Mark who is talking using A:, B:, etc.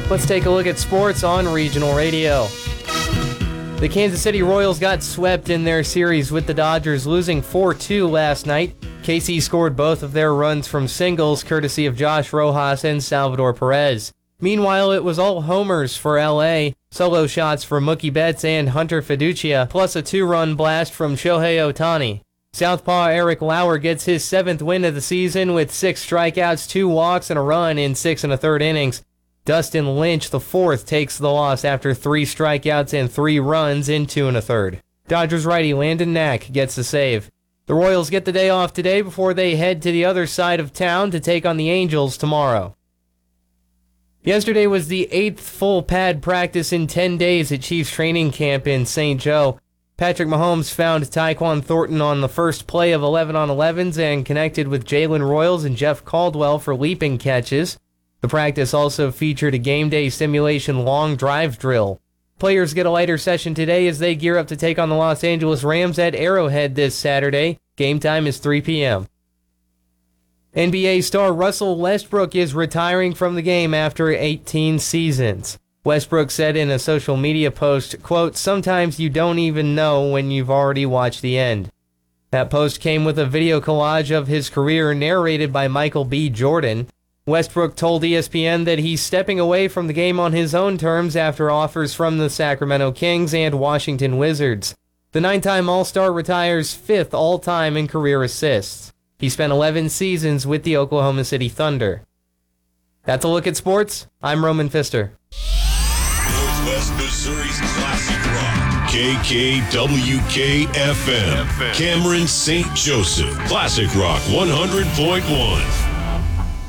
A: Let's take a look at sports on regional radio. The Kansas City Royals got swept in their series with the Dodgers, losing 4-2 last night. KC scored both of their runs from singles, courtesy of Josh Rojas and Salvador Perez. Meanwhile, it was all homers for LA, solo shots for Mookie Betts and Hunter Fiducia, plus a 2-run blast from Shohei Ohtani. Southpaw Eric Lauer gets his 7th win of the season with 6 strikeouts, 2 walks, and a run in 6 1/3 innings. Dustin Lynch, the 4th, takes the loss after 3 strikeouts and 3 runs in 2 1/3. Dodgers righty Landon Knack gets the save. The Royals get the day off today before they head to the other side of town to take on the Angels tomorrow. Yesterday was the 8th full pad practice in 10 days at Chiefs training camp in St. Joe. Patrick Mahomes found Tyquan Thornton on the first play of 11-on-11s and connected with Jalen Royals and Jeff Caldwell for leaping catches. The practice also featured a game day simulation long drive drill. Players get a lighter session today as they gear up to take on the Los Angeles Rams at Arrowhead this Saturday. Game time is 3 p.m. NBA star Russell Westbrook is retiring from the game after 18 seasons. Westbrook said in a social media post, quote, "Sometimes you don't even know when you've already watched the end." That post came with a video collage of his career narrated by Michael B. Jordan. Westbrook told ESPN that he's stepping away from the game on his own terms after offers from the Sacramento Kings and Washington Wizards. The 9-time All-Star retires 5th all-time in career assists. He spent 11 seasons with the Oklahoma City Thunder. That's a look at sports. I'm Roman Pfister.
B: Northwest Missouri's classic rock. KKWK-FM. Cameron St. Joseph. Classic Rock 100.1.